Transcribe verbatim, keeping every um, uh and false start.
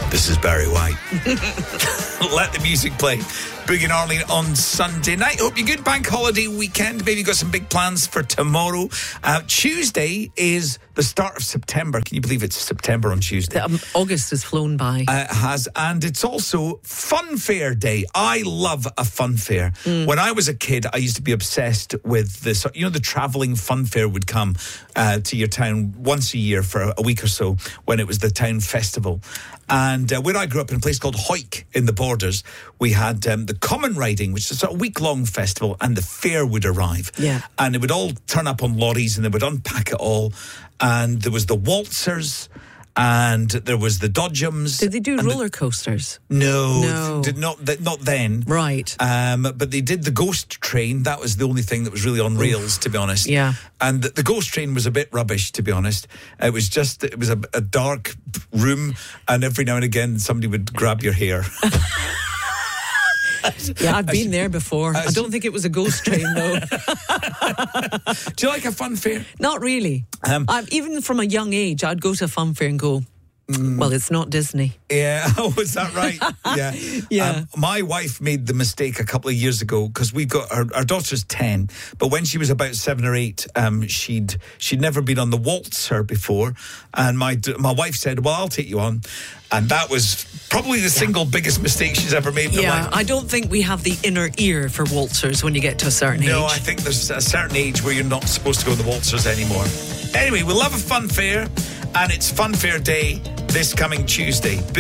This is Barry White. Let the music play. Boogie and Arlene on Sunday night. Hope you good bank holiday weekend. Maybe you've got some big plans for tomorrow. Uh, Tuesday is the start of September. Can you believe it's September on Tuesday? Um, August has flown by. Uh, it has. And it's also Fun Fair Day. I love a fun fair. Mm. When I was a kid, I used to be obsessed with this. You know, the travelling fun fair would come uh, to your town once a year for a week or so when it was the town festival. And uh, where I grew up in a place called Hoyk in the Borders, we had um, the common riding, which is a week-long festival, and the fair would arrive. Yeah. And it would all turn up on lorries and they would unpack it all. And there was the waltzers and there was the dodgems. Did they do roller the, coasters? No. No. Did not, not then. Right. Um, but they did the ghost train. That was the only thing that was really on rails, Oof. to be honest. Yeah. And the, the ghost train was a bit rubbish, to be honest. It was just, it was a, a dark room and every now and again somebody would grab your hair. Yeah, I've been there before. I don't think it was a ghost train, though. Do you like a fun fair? Not really. Um, I've, even from a young age, I'd go to a fun fair and go, mm. well, it's not Disney. Yeah, oh, is that right? Yeah. yeah. Um, my wife made the mistake a couple of years ago because we've got, our, our daughter's ten, but when she was about seven or eight, um, she'd she'd never been on the waltzer before. And my my wife said, well, I'll take you on. And that was probably the yeah. single biggest mistake she's ever made in yeah, her life. I don't think we have the inner ear for waltzers when you get to a certain no, age. No, I think there's a certain age where you're not supposed to go to the waltzers anymore. Anyway, we love a fun fair, and it's Fun Fair Day this coming Tuesday.